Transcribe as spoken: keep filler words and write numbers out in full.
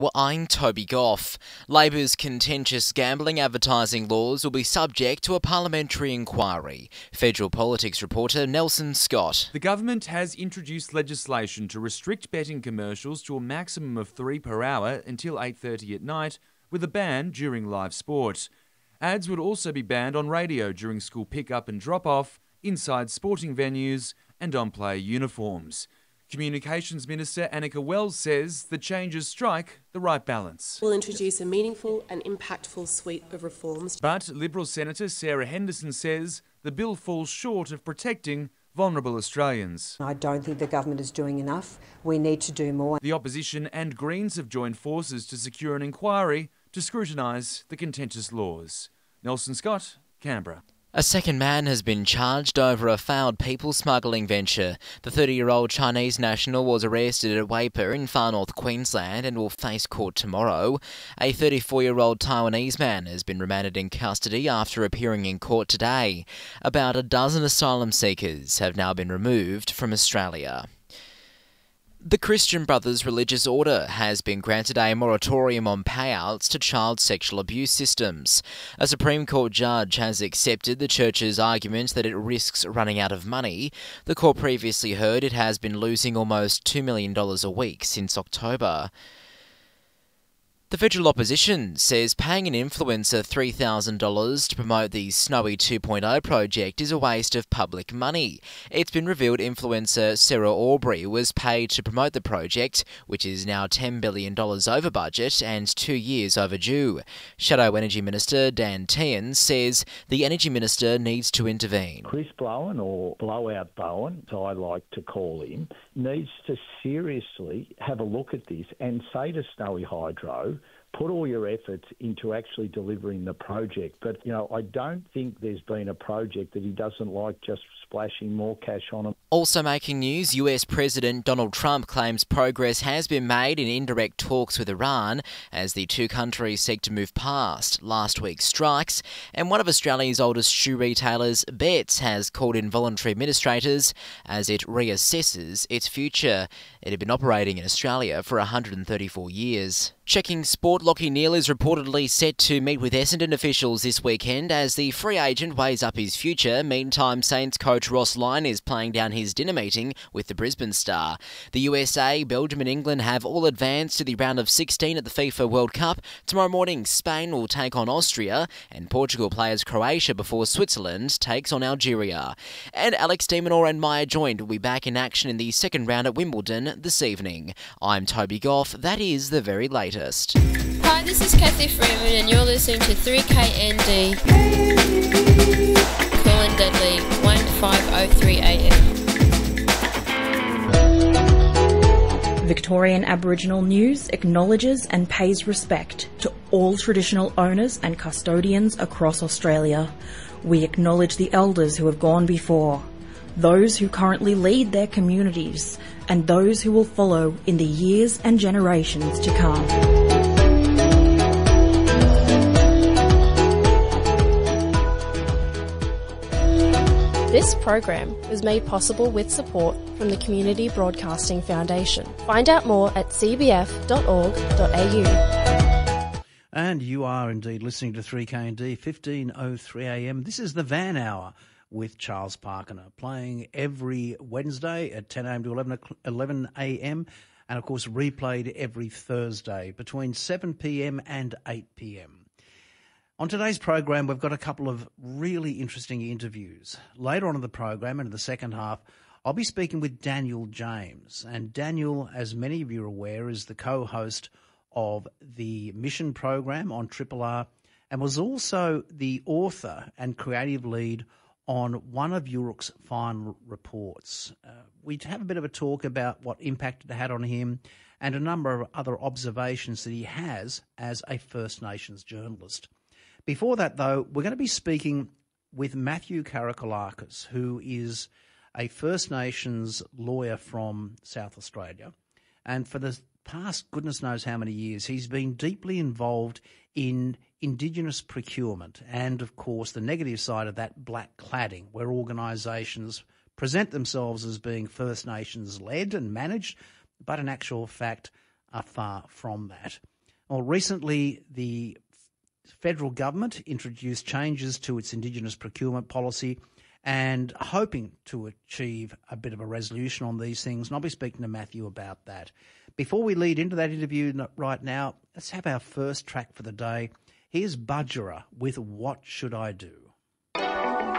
Well, I'm Toby Goff. Labor's contentious gambling advertising laws will be subject to a parliamentary inquiry. Federal politics reporter Nelson Scott. The government has introduced legislation to restrict betting commercials to a maximum of three per hour until eight thirty at night, with a ban during live sport. Ads would also be banned on radio during school pick-up and drop-off, inside sporting venues and on player uniforms. Communications Minister Annika Wells says the changes strike the right balance. We'll introduce a meaningful and impactful suite of reforms. But Liberal Senator Sarah Henderson says the bill falls short of protecting vulnerable Australians. I don't think the government is doing enough. We need to do more. The opposition and Greens have joined forces to secure an inquiry to scrutinise the contentious laws. Nelson Scott, Canberra. A second man has been charged over a failed people smuggling venture. The thirty-year-old Chinese national was arrested at Weipa in far north Queensland and will face court tomorrow. A thirty-four-year-old Taiwanese man has been remanded in custody after appearing in court today. About a dozen asylum seekers have now been removed from Australia. The Christian Brothers Religious Order has been granted a moratorium on payouts to child sexual abuse systems. A Supreme Court judge has accepted the church's argument that it risks running out of money. The court previously heard it has been losing almost two million dollars a week since October. The federal opposition says paying an influencer three thousand dollars to promote the Snowy two point oh project is a waste of public money. It's been revealed influencer Sarah Aubrey was paid to promote the project, which is now ten billion dollars over budget and two years overdue. Shadow Energy Minister Dan Tehan says the Energy Minister needs to intervene. Chris Bowen, or Blowout Bowen, as I like to call him, needs to seriously have a look at this and say to Snowy Hydro, put all your efforts into actually delivering the project. But, you know, I don't think there's been a project that he doesn't like just splashing more cash on him. Also making news, U S President Donald Trump claims progress has been made in indirect talks with Iran as the two countries seek to move past last week's strikes. And one of Australia's oldest shoe retailers, Betts, has called in voluntary administrators as it reassesses its future. It had been operating in Australia for one hundred thirty-four years. Checking sport, Lachie Neale is reportedly set to meet with Essendon officials this weekend as the free agent weighs up his future. Meantime, Saints coach Ross Lyon is playing down his dinner meeting with the Brisbane Star. The U S A, Belgium and England have all advanced to the round of sixteen at the FIFA World Cup. Tomorrow morning, Spain will take on Austria and Portugal plays Croatia before Switzerland takes on Algeria. And Alex de Minaur and Maya Joint will be back in action in the second round at Wimbledon this evening. I'm Toby Goff. That is the very latest. Hi, this is Kathy Freeman and you're listening to three K N D. Colin Dudley, fifteen oh three A M. Victorian Aboriginal News acknowledges and pays respect to all traditional owners and custodians across Australia. We acknowledge the elders who have gone before, those who currently lead their communities, and those who will follow in the years and generations to come. This program was made possible with support from the Community Broadcasting Foundation. Find out more at c b f dot org dot a u. And you are indeed listening to three K N D, fifteen oh three A M. This is the Van Hour with Charles Parkiner, playing every Wednesday at ten A M to eleven A M, and of course replayed every Thursday between seven P M and eight P M. On today's program, we've got a couple of really interesting interviews. Later on in the program, and in the second half, I'll be speaking with Daniel James. And Daniel, as many of you are aware, is the co-host of the Mission program on Triple R and was also the author and creative lead on one of Uruk's final reports. Uh, we have a bit of a talk about what impact it had on him and a number of other observations that he has as a First Nations journalist. Before that, though, we're going to be speaking with Matthew Karakalakis, who is a First Nations lawyer from South Australia. And for the past goodness knows how many years, he's been deeply involved in Indigenous procurement and, of course, the negative side of that, black cladding, where organisations present themselves as being First Nations led and managed, but in actual fact are far from that. Well, recently the federal government introduced changes to its Indigenous procurement policy and hoping to achieve a bit of a resolution on these things. And I'll be speaking to Matthew about that. Before we lead into that interview right now, let's have our first track for the day. Here's Budgerah with What Should I Do?